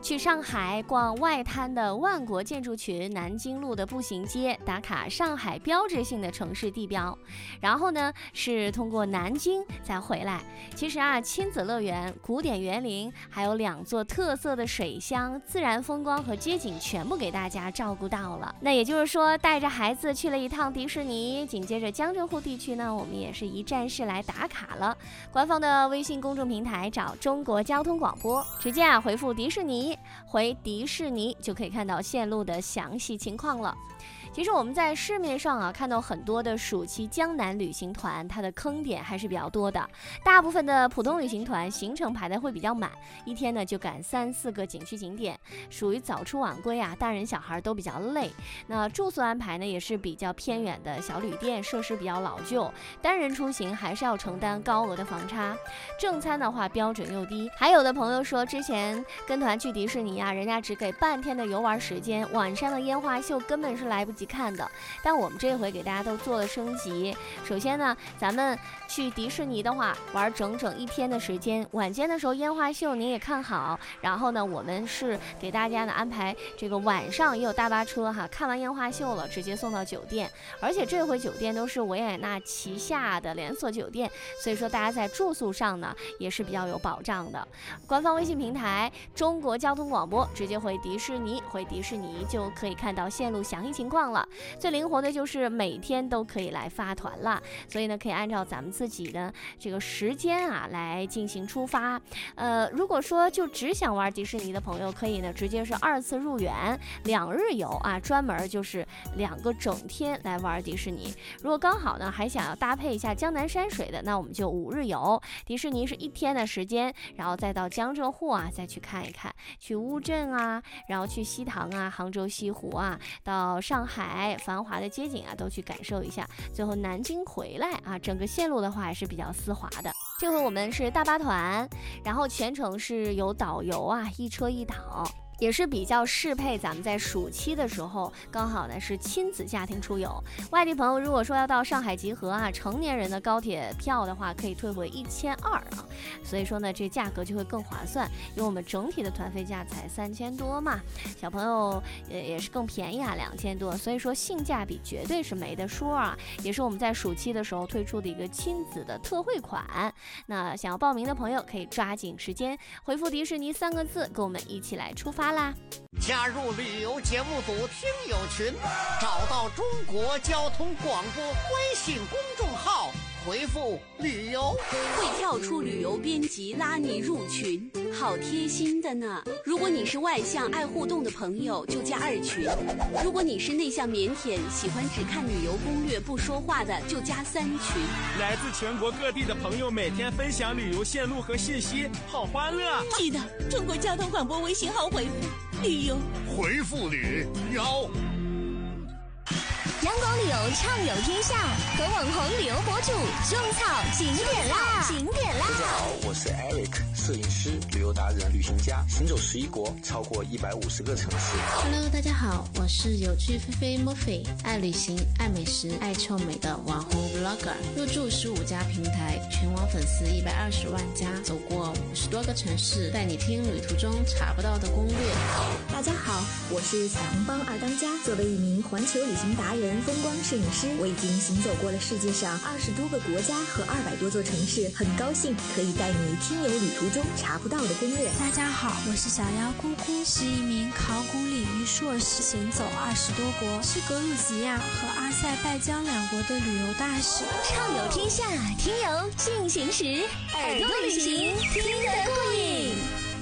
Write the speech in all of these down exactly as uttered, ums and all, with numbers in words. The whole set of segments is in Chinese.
去上海逛外滩的万国建筑群、南京路的步行街，打卡上海标志性的城市地标，然后呢是通过南京再回来。其实啊，亲子乐园、古典园林，还有两座特色的水乡，自然风光和街景全部给大家照顾到了。那也就是说，带着孩子去了一趟迪士尼，紧接着江浙沪地区呢，我们也是一站式来打卡了。官方的微信公众平台找中国交通广播，直接啊回复迪士尼，回迪士尼就可以看到线路的详细情况了。其实我们在市面上啊看到很多的暑期江南旅行团，它的坑点还是比较多的。大部分的普通旅行团行程排的会比较满，一天呢就赶三四个景区景点，属于早出晚归啊，大人小孩都比较累。那住宿安排呢也是比较偏远的小旅店，设施比较老旧，单人出行还是要承担高额的房差。正餐的话标准又低，还有的朋友说之前跟团去迪士尼啊，人家只给半天的游玩时间，晚上的烟花秀根本是来不及看的。但我们这回给大家都做了升级。首先呢，咱们去迪士尼的话玩整整一天的时间，晚间的时候烟花秀您也看好，然后呢我们是给大家呢安排这个晚上也有大巴车哈，看完烟花秀了直接送到酒店，而且这回酒店都是维也纳旗下的连锁酒店，所以说大家在住宿上呢也是比较有保障的。官方微信平台中国交通广播，直接回迪士尼，回迪士尼就可以看到线路详细情况了。最灵活的就是每天都可以来发团了，所以呢可以按照咱们自己的这个时间啊来进行出发。呃，如果说就只想玩迪士尼的朋友，可以呢直接是二次入园，两日游啊，专门就是两个整天来玩迪士尼。如果刚好呢还想要搭配一下江南山水的，那我们就五日游，迪士尼是一天的时间，然后再到江浙沪啊再去看一看，去乌镇啊，然后去西塘啊、杭州西湖啊，到上海繁华的街景啊都去感受一下，最后南京回来啊，整个线路的话还是比较丝滑的。这回我们是大巴团，然后全程是有导游啊，一车一导，也是比较适配咱们在暑期的时候，刚好呢是亲子家庭出游。外地朋友如果说要到上海集合啊，成年人的高铁票的话可以退回一千二啊，所以说呢这价格就会更划算，因为我们整体的团费价才三千多嘛，小朋友也也是更便宜啊，两千多，所以说性价比绝对是没得说啊，也是我们在暑期的时候推出的一个亲子的特惠款。那想要报名的朋友可以抓紧时间回复迪士尼三个字，跟我们一起来出发啦！ 加入旅游节目组听友群，找到中国交通广播微信公众号，回复旅游会跳出旅游编辑拉你入群，好贴心的呢。如果你是外向爱互动的朋友就加二群，如果你是内向腼腆喜欢只看旅游攻略不说话的就加三群。 来自全国各地的朋友每天分享旅游线路和信息，好欢乐。 记得中国交通广播微信号回复旅游， 回复旅游。 阳光旅游畅游天下，和网红旅游博主种草景点啦！景点啦！ 大家好，我是 Eric， 摄影师、旅游达人、旅行家，行走十一国，超过一百五十个城市。 Hello， 大家好，我是有趣菲菲 Murphy， 爱旅行、爱美食、爱臭美的网红 Vlogger， 入驻十五家平台，全网粉丝一百二十万加，走过五十多个城市，带你听旅途中查不到的攻略。 大家好，我是小红帮二当家，作为一名环球旅行达人、风光摄影师，我已经行走过了世界上二十多个国家和二百多座城市，很高兴可以带你听游旅途中查不到的攻略。 大家好，我是小妖姑姑，是一名考古领域硕士，行走二十多国，是格鲁吉亚和阿塞拜疆两国的旅游大使。 畅游天下，听游进行时，耳朵旅行听得过瘾。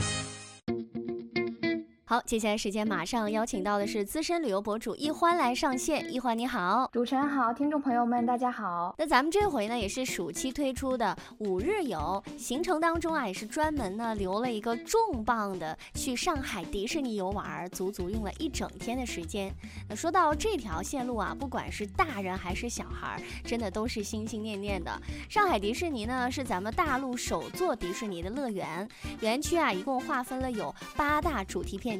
好，接下来时间马上邀请到的是资深旅游博主一欢来上线。一欢你好。 主持人好，听众朋友们大家好。 那咱们这回呢也是暑期推出的五日游行程当中啊，也是专门呢留了一个重磅的去上海迪士尼游玩，足足用了一整天的时间。那说到这条线路啊，不管是大人还是小孩，真的都是心心念念的。上海迪士尼呢是咱们大陆首座迪士尼的乐园，园区啊一共划分了有八大主题片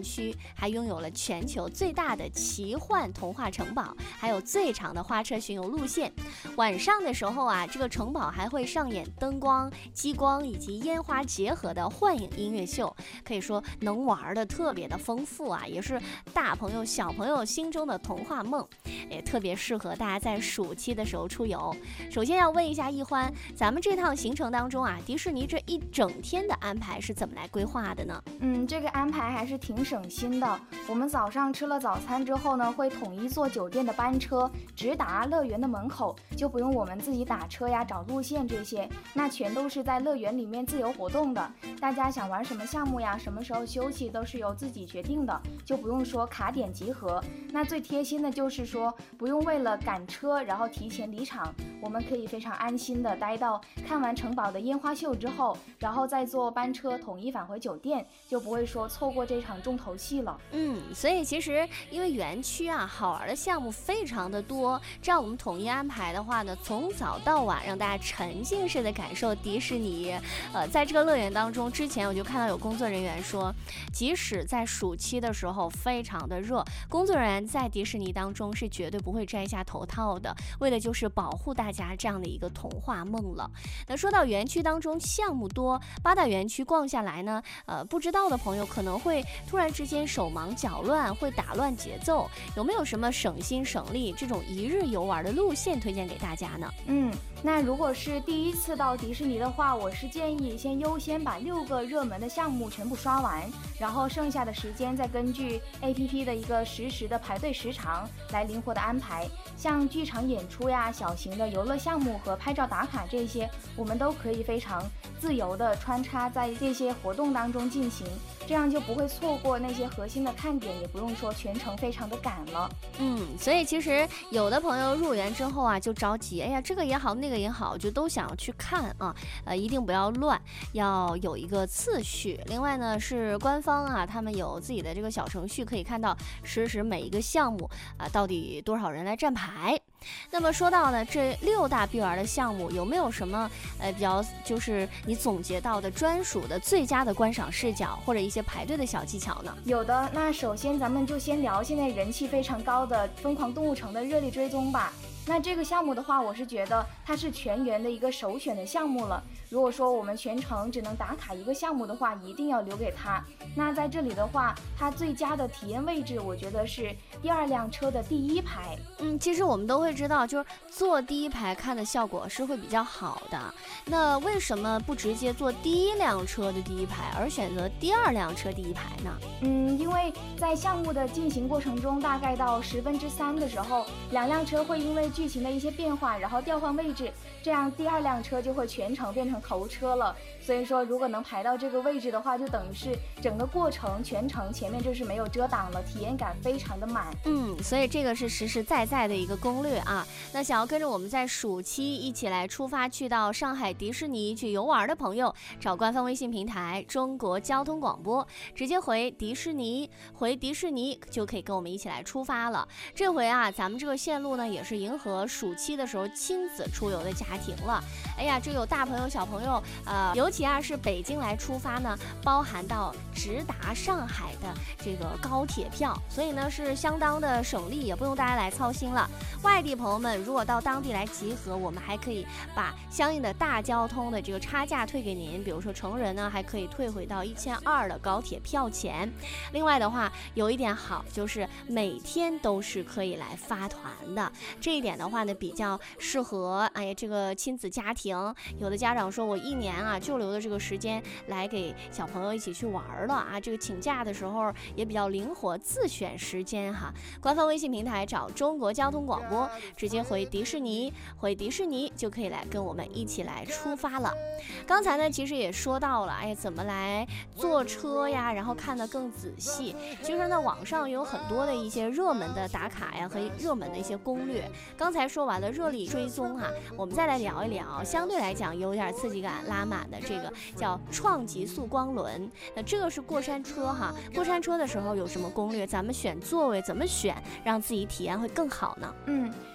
区还拥有了全球最大的奇幻童话城堡，还有最长的花车巡游路线。晚上的时候啊，这个城堡还会上演灯光、激光以及烟花结合的幻影音乐秀，可以说能玩的特别的丰富啊，也是大朋友小朋友心中的童话梦，也特别适合大家在暑期的时候出游。首先要问一下易欢，咱们这趟行程当中啊，迪士尼这一整天的安排是怎么来规划的呢？ 嗯，这个安排还是挺省心的。我们早上吃了早餐之后呢，会统一坐酒店的班车直达乐园的门口，就不用我们自己打车呀、找路线这些，那全都是在乐园里面自由活动的。大家想玩什么项目呀，什么时候休息都是由自己决定的，就不用说卡点集合。那最贴心的就是说，不用为了赶车然后提前离场，我们可以非常安心的待到看完城堡的烟花秀之后，然后再坐班车统一返回酒店，就不会说错过这场重头戏了。 嗯，所以其实因为园区啊好玩的项目非常的多，这样我们统一安排的话呢，从早到晚让大家沉浸式的感受迪士尼。呃，在这个乐园当中，之前我就看到有工作人员说，即使在暑期的时候非常的热，工作人员在迪士尼当中是绝对不会摘下头套的，为的就是保护大家这样的一个童话梦了。那说到园区当中项目多，八大园区逛下来呢，呃，不知道的朋友可能会突然之间手忙脚乱，会打乱节奏。有没有什么省心省力这种一日游玩的路线推荐给大家呢？ 嗯，那如果是第一次到迪士尼的话，我是建议先优先把六个热门的项目全部刷完，然后剩下的时间再根据 A P P 的一个实时的排队时长来灵活的安排。像剧场演出呀、小型的游乐项目和拍照打卡这些，我们都可以非常自由的穿插在这些活动当中进行，这样就不会错过那些核心的看点，也不用说全程非常的赶了。 嗯，所以其实有的朋友入园之后啊就着急，哎呀这个也好那个也好，就都想去看啊，呃一定不要乱，要有一个次序。另外呢是官方啊，他们有自己的这个小程序，可以看到实时每一个项目啊到底多少人来站牌。那么说到呢这六大必玩的项目，有没有什么呃比较就是你总结到的专属的最佳的观赏视角，或者一些排队的小技巧呢？ 有的，那首先咱们就先聊现在人气非常高的疯狂动物城的热力追踪吧。那这个项目的话，我是觉得它是全员的一个首选的项目了。如果说我们全程只能打卡一个项目的话，一定要留给它。那在这里的话，它最佳的体验位置，我觉得是第二辆车的第一排。 嗯，其实我们都会知道，就是坐第一排看的效果是会比较好的。那为什么不直接坐第一辆车的第一排，而选择第二辆车第一排呢？ 嗯，因为在项目的进行过程中，大概到十分之三的时候，两辆车会因为剧情的一些变化，然后调换位置，这样第二辆车就会全程变成头车了。所以说如果能排到这个位置的话，就等于是整个过程全程前面就是没有遮挡了，体验感非常的满。 嗯，所以这个是实实在在的一个攻略啊。那想要跟着我们在暑期一起来出发去到上海迪士尼去游玩的朋友，找官方微信平台中国交通广播，直接回迪士尼回迪士尼就可以跟我们一起来出发了。这回啊咱们这个线路呢也是迎合暑期的时候亲子出游的家庭了。哎呀，这有大朋友小朋友，呃，尤其啊是北京来出发呢，包含到直达上海的这个高铁票，所以呢是相当的省力，也不用大家来操心了。外地朋友们如果到当地来集合，我们还可以把相应的大交通的这个差价退给您，比如说成人呢还可以退回到一千二的高铁票钱。另外的话有一点好，就是每天都是可以来发团的，这一点的话呢比较适合哎呀这个亲子家庭。有的家长说我一年啊就留的这个时间来给小朋友一起去玩了啊，这个请假的时候也比较灵活，自选时间哈。官方微信平台找中国交通广播，直接回迪士尼回迪士尼就可以来跟我们一起来出发了。刚才呢其实也说到了，哎呀怎么来坐车呀，然后看得更仔细。其实呢网上有很多的一些热门的打卡呀和热门的一些攻略。刚才说完了热力追踪哈，我们再来聊一聊相对来讲有点刺激感拉满的这个叫创极速光轮。那这个是过山车哈，过山车的时候有什么攻略？咱们选座位怎么选让自己体验会更好呢？ 嗯，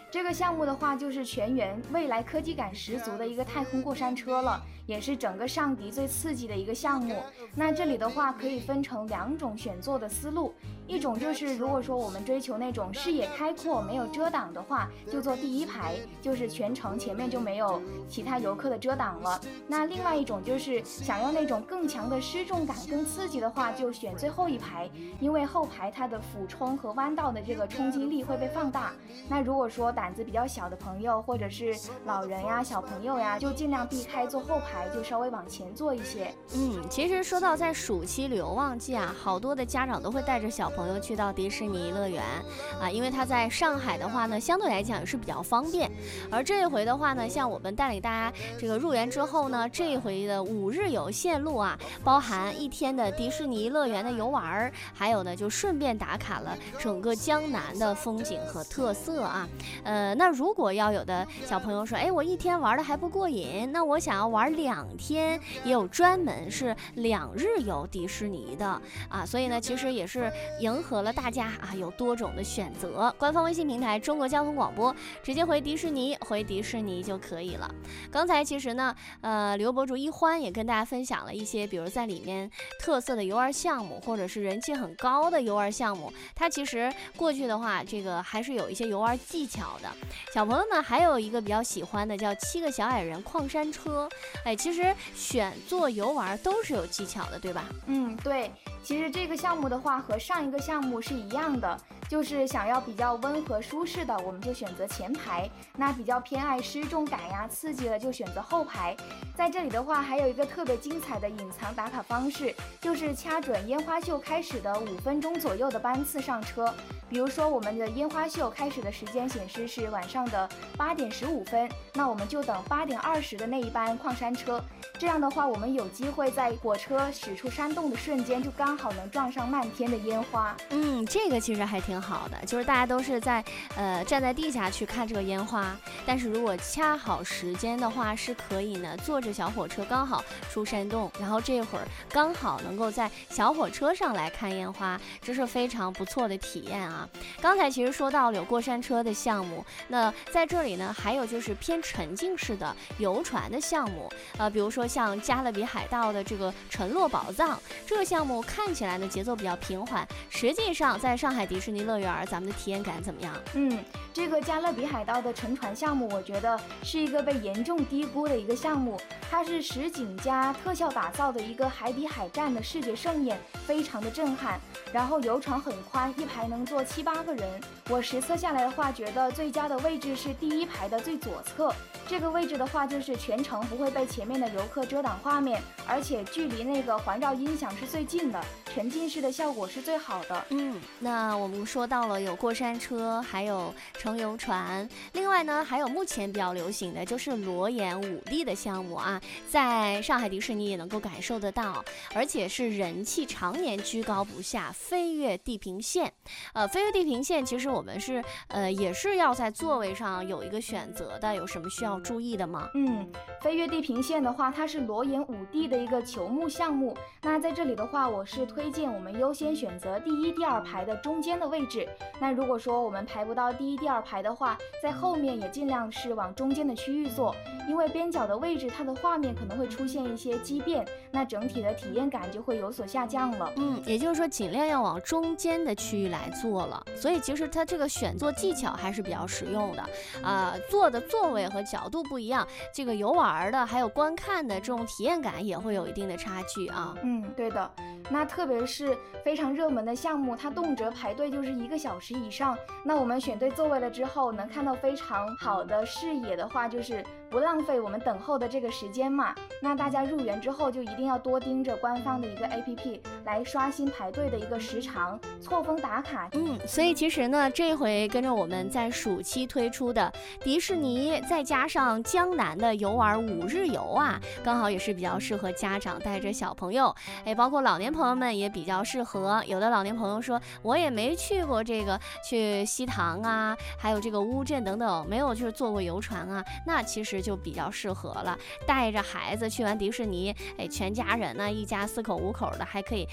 这个项目的话，就是全员未来科技感十足的一个太空过山车了，也是整个上迪最刺激的一个项目。那这里的话可以分成两种选座的思路，一种就是如果说我们追求那种视野开阔没有遮挡的话，就坐第一排，就是全程前面就没有其他游客的遮挡了。那另外一种就是想要那种更强的失重感更刺激的话，就选最后一排，因为后排它的俯冲和弯道的这个冲击力会被放大。那如果说胆子比较小的朋友或者是老人呀小朋友呀，就尽量避开坐后排，就稍微往前坐一些。 嗯，其实说到在暑期旅游旺季啊，好多的家长都会带着小朋友去到迪士尼乐园啊，因为它在上海的话呢，相对来讲是比较方便。而这一回的话呢，像我们带领大家这个入园之后呢，这一回的五日游线路啊，包含一天的迪士尼乐园的游玩，还有呢就顺便打卡了整个江南的风景和特色啊。呃，那如果要有的小朋友说，哎，我一天玩的还不过瘾，那我想要玩两天，也有专门是两日游迪士尼的啊，所以呢，其实也是迎合了大家啊，有多种的选择。官方微信平台中国交通广播，直接回迪士尼，回迪士尼就可以了。刚才其实呢，呃，旅游博主一欢也跟大家分享了一些，比如在里面特色的游玩项目，或者是人气很高的游玩项目，它其实过去的话，这个还是有一些游玩技巧的。小朋友们还有一个比较喜欢的叫七个小矮人矿山车，哎，其实选做游玩都是有技巧的，对吧？ 嗯，对，其实这个项目的话和上一个项目是一样的，就是想要比较温和舒适的，我们就选择前排；那比较偏爱失重感呀、刺激的，就选择后排。在这里的话，还有一个特别精彩的隐藏打卡方式，就是掐准烟花秀开始的五分钟左右的班次上车。比如说，我们的烟花秀开始的时间显示是晚上的八点十五分，那我们就等八点二十的那一班矿山车。这样的话，我们有机会在火车驶出山洞的瞬间，就刚好能撞上漫天的烟花。 嗯，这个其实还挺好的，就是大家都是在呃站在地下去看这个烟花，但是如果掐好时间的话，是可以呢坐着小火车刚好出山洞，然后这会儿刚好能够在小火车上来看烟花，这是非常不错的体验啊。刚才其实说到了有过山车的项目，那在这里呢还有就是偏沉浸式的游船的项目，呃，比如说像加勒比海盗的这个沉落宝藏这个项目，看起来呢节奏比较平缓，实际上在上海迪士尼乐园咱们的体验感怎么样？ 嗯，这个加勒比海盗的沉船项目，我觉得是一个被严重低估的一个项目，它是实景加特效打造的一个海底海战的视觉盛宴，非常的震撼。然后游船很宽，一排能坐七八个人。我实测下来的话，觉得最佳的位置是第一排的最左侧，这个位置的话就是全程不会被前面的游客遮挡画面，而且距离那个环绕音响是最近的，沉浸式的效果是最好的。 嗯，那我们说到了有过山车，还有乘游船，另外呢还有目前比较流行的就是裸眼五 D 的项目啊，在上海迪士尼也能够感受得到，而且是人气常年居高不下，飞越地平线。呃，飞越地平线其实我们是呃也是要在座位上有一个选择的，有什么需要注意的吗？ 嗯，飞越地平线的话，它是裸眼五 D 的一个球幕项目。那在这里的话，我是推荐我们优先选择第一、第二排的中间的位置。那如果说我们排不到第一、第二排的话，在后面也尽量是往中间的区域坐，因为边角的位置它的画面可能会出现一些畸变，那整体的体验感就会有所下降了。 嗯，也就是说尽量要往中间的区域来坐了，所以其实它这个选座技巧还是比较实用的啊、呃，坐的座位和角度不一样，这个游玩的还有观看的这种体验感也会有一定的差距啊。 嗯，对的。那特别是非常热门的项目，它动辄排队就是一个小时以上，那我们选对座位了之后，能看到非常好的视野的话，就是不浪费我们等候的这个时间嘛。那大家入园之后就一定要多盯着官方的一个 A P P 来刷新排队的一个时长，错峰打卡。 嗯，所以其实呢，这回跟着我们在暑期推出的迪士尼，再加上江南的游玩五日游啊，刚好也是比较适合家长带着小朋友，哎，包括老年朋友们也比较适合。有的老年朋友说，我也没去过这个去西塘啊，还有这个乌镇等等，没有就是坐过游船啊，那其实就比较适合了。带着孩子去完迪士尼，哎，全家人呢，一家四口五口的，还可以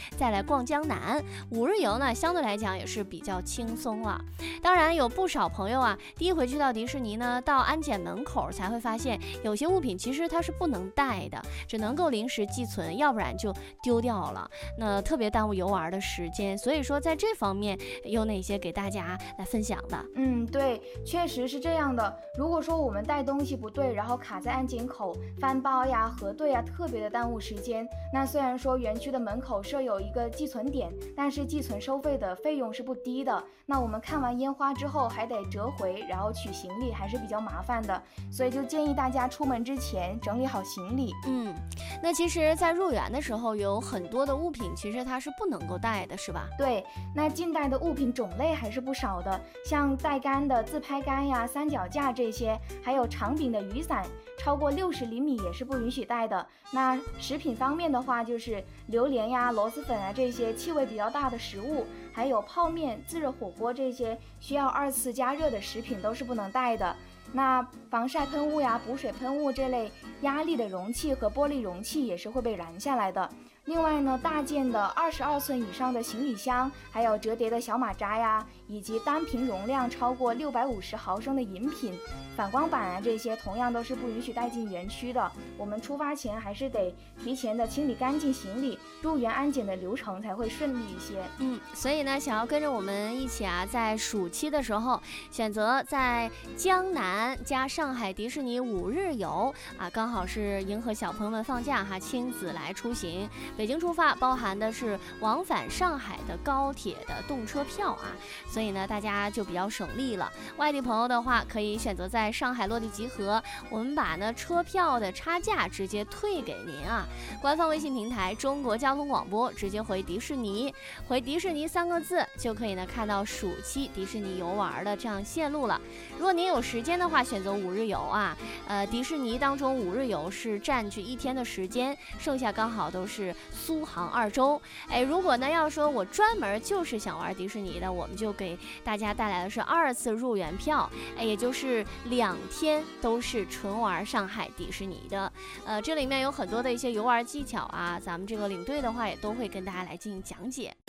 再来逛江南。五日游呢，相对来讲也是比较轻松了。当然，有不少朋友啊，第一回去到迪士尼呢，到安检门口才会发现，有些物品其实它是不能带的，只能够临时寄存，要不然就丢掉了，那特别耽误游玩的时间。所以说，在这方面有哪些给大家来分享的？ 嗯，对，确实是这样的。如果说我们带东西不对，然后卡在安检口翻包呀、核对呀，特别的耽误时间。那虽然说园区的门口设有一个寄存点，但是寄存收费的费用是不低的。那我们看完烟花之后还得折回，然后取行李，还是比较麻烦的。所以就建议大家出门之前整理好行李。 嗯，那其实在入园的时候有很多的物品其实它是不能够带的，是吧？ 对，那禁带的物品种类还是不少的，像带杆的自拍杆呀、三脚架这些，还有长柄的雨伞，超过六十厘米也是不允许带的。那食品方面的话，就是榴莲呀、螺蛳粉啊这些气味比较大的食物，还有泡面、自热火锅这些需要二次加热的食品都是不能带的。那防晒喷雾呀、补水喷雾这类压力的容器和玻璃容器也是会被燃下来的。另外呢，大件的二十二寸以上的行李箱，还有折叠的小马扎呀，以及单瓶容量超过六百五十毫升的饮品、反光板啊，这些同样都是不允许带进园区的。我们出发前还是得提前的清理干净行李，入园安检的流程才会顺利一些。 嗯，所以呢，想要跟着我们一起啊，在暑期的时候选择在江南加上海迪士尼五日游啊，刚好是迎合小朋友们放假哈，亲子来出行。北京出发包含的是往返上海的高铁的动车票啊，所以呢大家就比较省力了。外地朋友的话可以选择在上海落地集合，我们把呢车票的差价直接退给您啊。官方微信平台中国交通广播，直接回迪士尼，回迪士尼三个字就可以呢看到暑期迪士尼游玩的这样线路了。如果您有时间的话，选择五日游啊，呃迪士尼当中五日游是占据一天的时间，剩下刚好都是苏杭二州。哎，如果呢要说我专门就是想玩迪士尼的，我们就给大家带来的是二次入园票，哎，也就是两天都是纯玩上海迪士尼的。呃，这里面有很多的一些游玩技巧啊，咱们这个领队的话也都会跟大家来进行讲解。